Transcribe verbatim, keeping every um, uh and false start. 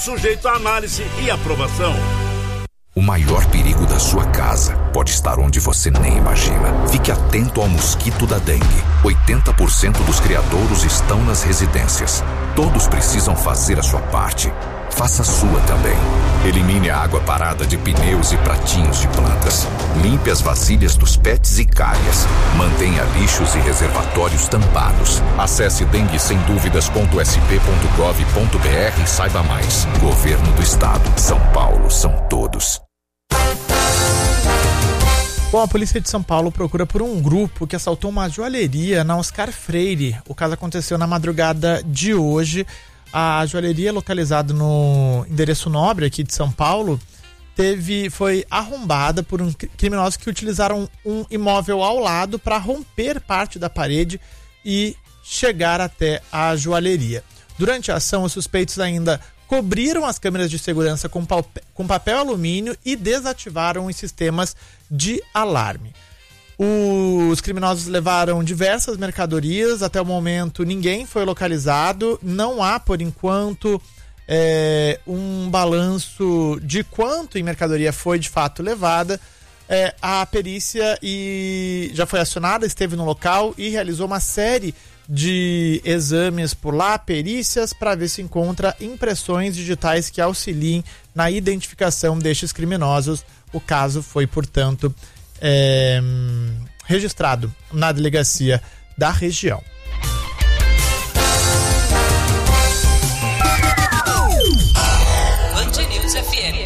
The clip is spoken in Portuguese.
sujeito a análise e aprovação. O maior perigo da sua casa pode estar onde você nem imagina. Fique atento ao mosquito da dengue. oitenta por cento dos criadouros estão nas residências. Todos precisam fazer a sua parte. Faça a sua também. Elimine a água parada de pneus e pratinhos de plantas. Limpe as vasilhas dos pets e calhas. Mantenha lixos e reservatórios tampados. Acesse dengue sem dúvidas ponto s p ponto gov ponto b r e saiba mais. Governo do Estado. São Paulo são todos. Bom, a polícia de São Paulo procura por um grupo que assaltou uma joalheria na Oscar Freire. O caso aconteceu na madrugada de hoje. A joalheria, localizada no endereço Nobre aqui de São Paulo, teve, foi arrombada por um criminosos que utilizaram um imóvel ao lado para romper parte da parede e chegar até a joalheria. Durante a ação, os suspeitos ainda cobriram as câmeras de segurança com, papel, com papel alumínio e desativaram os sistemas de alarme. Os criminosos levaram diversas mercadorias, até o momento ninguém foi localizado, não há por enquanto é, um balanço de quanto em mercadoria foi de fato levada. É, a perícia e já foi acionada, esteve no local e realizou uma série de exames por lá, perícias, para ver se encontra impressões digitais que auxiliem na identificação destes criminosos. O caso foi, portanto, é, registrado na delegacia da região. Band News F M.